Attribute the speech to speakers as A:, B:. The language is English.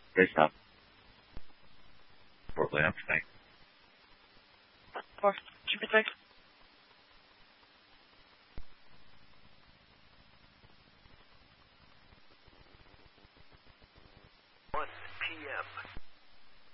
A: Great stuff. Portland, thanks.
B: Or Jupiter.
C: 1 p.m.